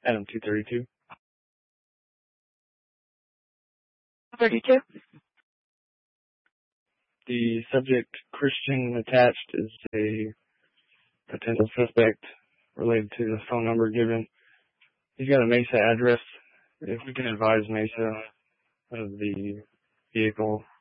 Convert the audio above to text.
Adam 232. 32. The subject, Christian attached, is a potential suspect related to the phone number given. He's got a Mesa address. If we can advise Mesa of the vehicle